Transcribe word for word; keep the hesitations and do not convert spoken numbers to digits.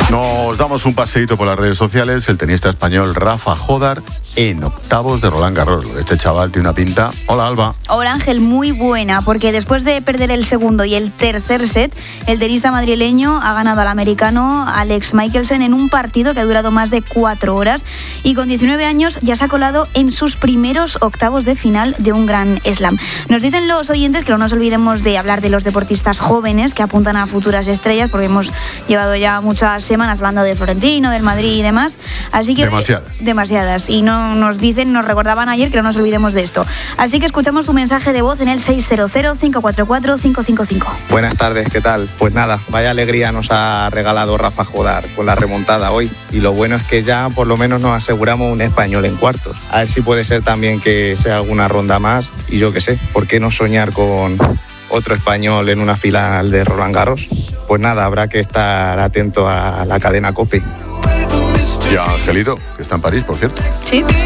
Nos damos un paseíto por las redes sociales. El tenista español Rafa Jódar en octavos de Roland Garros. Este chaval tiene una pinta. Hola, Alba. Hola, Ángel, muy buena, porque después de perder el segundo y el tercer set, el tenista madrileño ha ganado al americano Alex Michelsen en un partido que ha durado más de cuatro horas y con diecinueve años ya se ha colado en sus primeros octavos de final de un Grand Slam. Nos dicen los oyentes que no nos olvidemos de hablar de los deportistas jóvenes que apuntan a futuras estrellas, porque hemos llevado ya muchas semanas hablando de Florentino, del Madrid y demás. Así que demasiadas. Demasiadas. Y no nos dicen, nos recordaban ayer que no nos olvidemos de esto. Así que escuchamos tu mensaje de voz en el seis cero cero, cinco cuatro cuatro, cinco cinco cinco. Buenas tardes, ¿qué tal? Pues nada, vaya alegría nos ha regalado Rafa Jódar con la remontada hoy. Y lo bueno es que ya por lo menos nos aseguramos un español en cuartos. A ver si puede ser también que sea alguna ronda más. Y yo qué sé, ¿por qué no soñar con otro español en una final de Roland Garros? Pues nada, habrá que estar atento a la cadena COPE. Y a Angelito, que está en París, por cierto. Sí.